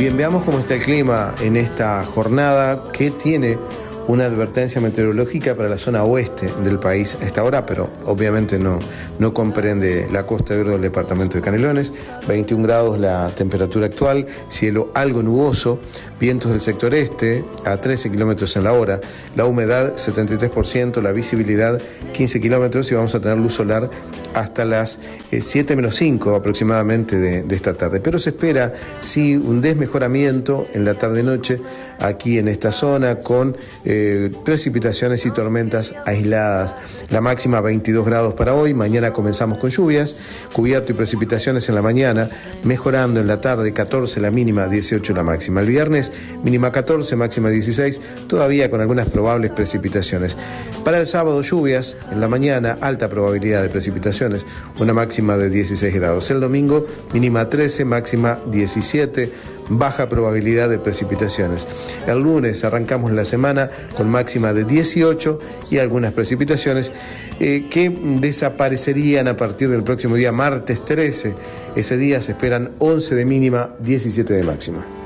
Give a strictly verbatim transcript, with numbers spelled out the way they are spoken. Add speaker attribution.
Speaker 1: Bien, veamos cómo está el clima en esta jornada que tiene una advertencia meteorológica para la zona oeste del país a esta hora, pero obviamente no, no comprende la costa del departamento de Canelones. veintiún grados la temperatura actual, cielo algo nuboso, vientos del sector este a trece kilómetros en la hora, la humedad setenta y tres por ciento, la visibilidad quince kilómetros y vamos a tener luz solar hasta las eh, siete menos cinco aproximadamente de, de esta tarde. Pero se espera sí un desmejoramiento en la tarde-noche aquí en esta zona con eh, precipitaciones y tormentas aisladas. La máxima veintidós grados para hoy, mañana comenzamos con lluvias, cubierto y precipitaciones en la mañana, mejorando en la tarde catorce la mínima, dieciocho la máxima. El viernes mínima catorce, máxima dieciséis, todavía con algunas probables precipitaciones. Para el sábado lluvias, en la mañana alta probabilidad de precipitaciones, una máxima de dieciséis grados. El domingo mínima trece, máxima diecisiete, baja probabilidad de precipitaciones. El lunes arrancamos la semana con máxima de dieciocho y algunas precipitaciones eh, que desaparecerían a partir del próximo día, martes trece. Ese día se esperan once de mínima, diecisiete de máxima.